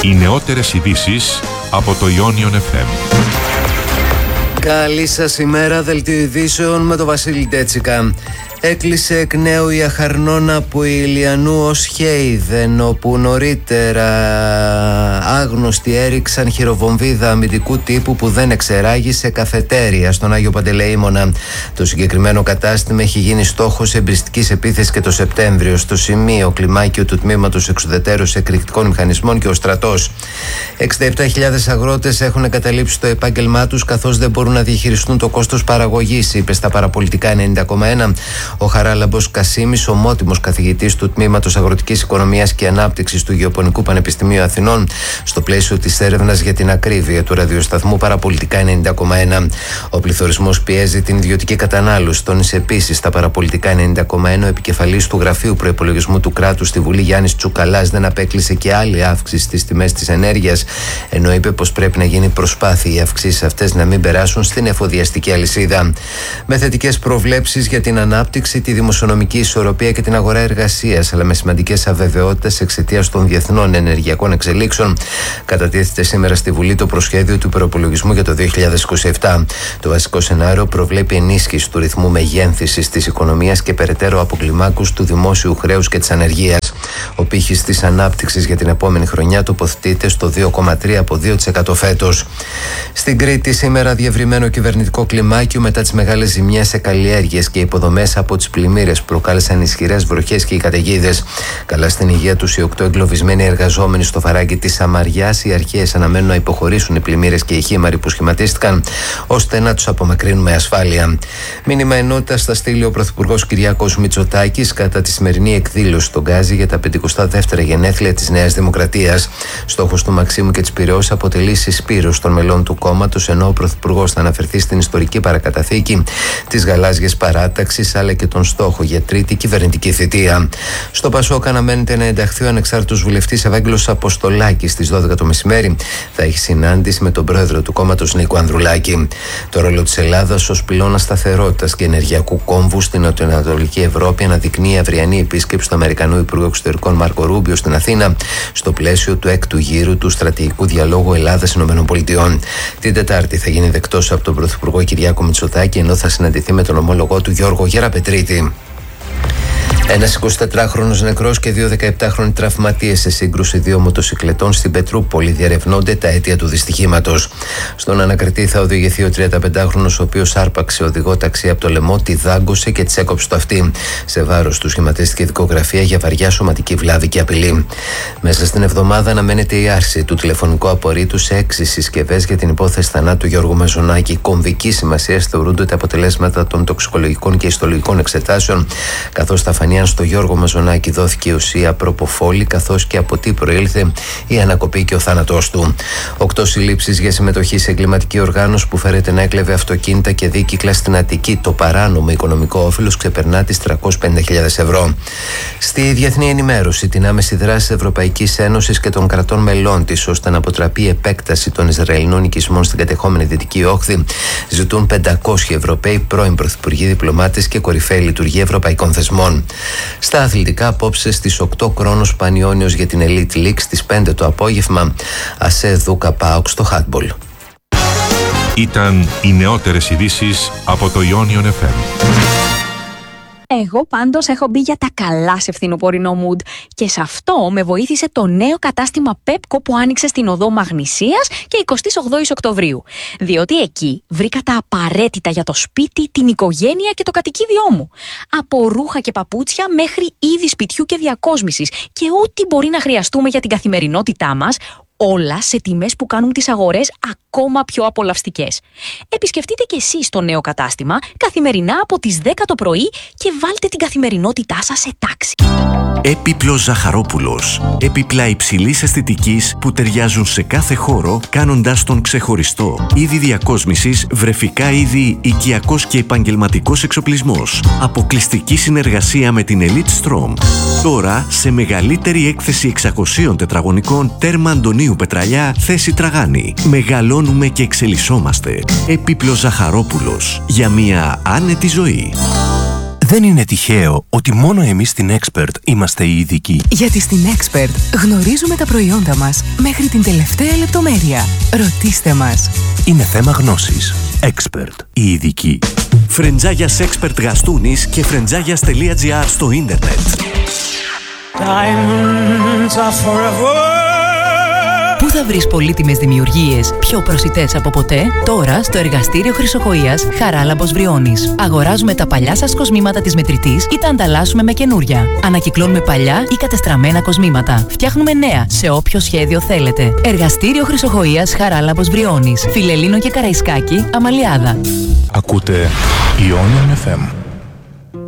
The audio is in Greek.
Οι νεότερες ειδήσεις από το Ionion FM. Καλή σας ημέρα, δελτίο ειδήσεων με τον Βασίλη Ντέτσικα. Έκλεισε εκ νέου η Αχαρνών από Ηλιανού ως Χέιδεν, όπου νωρίτερα άγνωστοι έριξαν χειροβομβίδα αμυντικού τύπου που δεν εξεράγει σε καφετέρια στον Άγιο Παντελεήμονα. Το συγκεκριμένο κατάστημα έχει γίνει στόχος εμπριστικής επίθεσης και το Σεπτέμβριο. Στο σημείο κλιμάκιο του τμήματος εξουδετέρωσης εκρηκτικών μηχανισμών και ο στρατός. 67.000 αγρότες έχουν εγκαταλείψει το επάγγελμά τους καθώς δεν μπορούν να διαχειριστούν το κόστος παραγωγής, είπε στα παραπολιτικά 90,1 ο Χαράλαμπος Κασίμης, ομότιμος καθηγητής του Τμήματος Αγροτικής Οικονομίας και Ανάπτυξης του Γεωπονικού Πανεπιστημίου Αθηνών, στο πλαίσιο της έρευνας για την ακρίβεια του ραδιοσταθμού παραπολιτικά 90,1. Ο πληθωρισμός πιέζει την ιδιωτική κατανάλωση. Τόνισε επίσης στα παραπολιτικά 90,1 ο επικεφαλής του Γραφείου Προϋπολογισμού του Κράτους στη Βουλή, Γιάννης Τσουκαλάς, δεν απέκλεισε και άλλη αύξηση στις τιμές της ενέργειας, ενώ είπε πως πρέπει να γίνει προσπάθεια οι αυξήσεις αυτές να μην περάσουν στην εφοδιαστική αλυσίδα. Με θετικές προβλέψεις για την ανάπτυξη, τη δημοσιονομική ισορροπία και την αγορά εργασίας, αλλά με σημαντικές αβεβαιότητες εξαιτίας των διεθνών ενεργειακών εξελίξεων, κατατίθεται σήμερα στη Βουλή το προσχέδιο του προϋπολογισμού για το 2027. Το βασικό σενάριο προβλέπει ενίσχυση του ρυθμού μεγένθησης της οικονομίας και περαιτέρω αποκλιμάκους του δημόσιου χρέους και της ανεργίας. Ο πύχης της ανάπτυξης για την επόμενη χρονιά τοποθετείται στο 2,3 από 2% φέτος. Στην Κρήτη σήμερα διευρυμένο κυβερνητικό κλιμάκιο μετά τις μεγάλες ζημιές σε καλλιέργειες και υποδομές από τις πλημμύρες που προκάλεσαν ισχυρές βροχές και οι καταιγίδες. Καλά στην υγεία τους οι 8 εγκλωβισμένοι εργαζόμενοι στο φαράγγι της Σαμαριάς. Οι αρχές αναμένουν να υποχωρήσουν οι πλημμύρες και οι χήμαροι που σχηματίστηκαν, ώστε να τους απομακρύνουν με ασφάλεια. Μήνυμα ενότητα θα στείλει ο Πρωθυπουργός Κυριάκος Μητσοτάκης κατά τη σημερινή εκδήλωση στον Γκάζι για τα 52η γενέθλια της Νέας Δημοκρατίας. Στόχος του Μαξίμου και της Πειραιώς αποτελεί συσπήρωση των μελών του κόμματος, ενώ ο Πρωθυπουργός θα αναφερθεί στην ιστορική παρακαταθήκη της γαλάζιας παράταξης, αλλά και τον στόχο για τρίτη κυβερνητική θητεία. Στο Πασόκ αναμένεται να ενταχθεί ο ανεξάρτητος βουλευτής Ευάγγελος Αποστολάκης στις 12 το μεσημέρι. Θα έχει συνάντηση με τον πρόεδρο του κόμματος Νίκο Ανδρουλάκη. Το ρόλο της Ελλάδας ως πυλώνα σταθερότητας και ενεργειακού κόμβου στην Νοτιοανατολική Ευρώπη αναδεικνύει η αυριανή επίσκεψη του Αμερικανού Υπουργού Εξωτερικών Μάρκο Ρούμπιο στην Αθήνα, στο πλαίσιο του 6ου γύρου του στρατηγικού διαλόγου Ελλάδα-ΗΠΑ. Την Τετάρτη θα γίνει δεκτός από τον Πρωθυπουργό Κυριάκο Μητσοτάκη, ενώ θα συναντηθεί με τον ομόλογό του Γιώργο Γεραπετρίτη. Ένας 24χρονος νεκρός και 2 17χρονοι τραυματίες σε σύγκρουση δύο μοτοσικλετών στην Πετρούπολη. Διερευνώνται τα αίτια του δυστυχήματος. Στον ανακριτή θα οδηγηθεί ο 35χρονος, ο οποίος άρπαξε οδηγό ταξί από το λαιμό, τη δάγκωσε και της έκοψε το αυτί. Σε βάρος του σχηματίστηκε δικογραφία για βαριά σωματική βλάβη και απειλή. Μέσα στην εβδομάδα αναμένεται η άρση του τηλεφωνικού απορρίτου σε 6 συσκευές για την υπόθεση θανάτου Γιώργου Μαζονάκη. Κομβική σημασία θεωρούνται τα αποτελέσματα των τοξικολογικών και ιστολογικών εξετάσεων, καθώς θα φανεί αν στο Γιώργο Μαζονάκη δόθηκε η ουσία προποφόλη, καθώς και από τι προήλθε η ανακοπή και ο θάνατός του. 8 συλλήψεις για συμμετοχή σε εγκληματική οργάνωση που φέρεται να έκλεβε αυτοκίνητα και δίκυκλα στην Αττική. Το παράνομο οικονομικό όφελος ξεπερνά τις 350.000 ευρώ. Στη διεθνή ενημέρωση, την άμεση δράση της Ευρωπαϊκής Ένωσης και των κρατών μελών της ώστε να αποτραπεί η επέκταση των Ισραηλινών οικισμών στην κατεχόμενη Δυτική Όχθη ζητούν 500 Ευρωπαίοι πρώην πρωθυπουργοί, διπλωμάτες και κορυφαίοι λειτουργοί ευρωπαϊκών θεσμών. Στα αθλητικά, απόψε στις 8 Κρόνος Πανιόνιος για την Elite League, στις 5 το απόγευμα ΑΣΕ Δούκα ΠΑΟΚ στο handball. Ήταν οι νεότερες ειδήσεις από το Ionion FM. Εγώ πάντως έχω μπει για τα καλά σε φθινοπορεινό mood και σε αυτό με βοήθησε το νέο κατάστημα Pepco που άνοιξε στην οδό Μαγνησίας και 28 Οκτωβρίου. Διότι εκεί βρήκα τα απαραίτητα για το σπίτι, την οικογένεια και το κατοικίδιό μου. Από ρούχα και παπούτσια μέχρι είδη σπιτιού και διακόσμησης και ό,τι μπορεί να χρειαστούμε για την καθημερινότητά μας, όλα σε τιμές που κάνουν τις αγορές ακόμα πιο απολαυστικές. Επισκεφτείτε και εσείς το νέο κατάστημα καθημερινά από τις 10 το πρωί και βάλτε την καθημερινότητά σας σε τάξη. Έπιπλος Ζαχαρόπουλος. Έπιπλα υψηλής αισθητικής που ταιριάζουν σε κάθε χώρο, κάνοντας τον ξεχωριστό. Είδη διακόσμησης, βρεφικά είδη, οικιακός και επαγγελματικός εξοπλισμός. Αποκλειστική συνεργασία με την Elite Strom. Τώρα σε μεγαλύτερη έκθεση 600 τετραγωνικών, τέρμα Αντωνίου Πετραλιά, θέση Τραγάνη. Μεγαλώνουμε και εξελισσόμαστε. Έπιπλος Ζαχαρόπουλος. Για μια άνετη ζωή. Δεν είναι τυχαίο ότι μόνο εμείς στην Expert είμαστε οι ειδικοί. Γιατί στην Expert γνωρίζουμε τα προϊόντα μας μέχρι την τελευταία λεπτομέρεια. Ρωτήστε μας. Είναι θέμα γνώσης. Expert, οι ειδικοί. Φρεντζάγιας Expert Γαστούνης και φρεντζάγιας.gr στο ίντερνετ. Πού θα βρεις πολύτιμες δημιουργίες πιο προσιτές από ποτέ? Τώρα στο εργαστήριο Χρυσοκοΐας Χαράλαμπος Βριώνης. Αγοράζουμε τα παλιά σας κοσμήματα της μετρητής ή τα ανταλλάσσουμε με καινούρια. Ανακυκλώνουμε παλιά ή κατεστραμμένα κοσμήματα. Φτιάχνουμε νέα σε όποιο σχέδιο θέλετε. Εργαστήριο Χρυσοκοΐας Χαράλαμπος Βριώνης. Φιλελλήνο και Καραϊσκάκη, Αμαλιάδα. Ακούτε Ionian FM.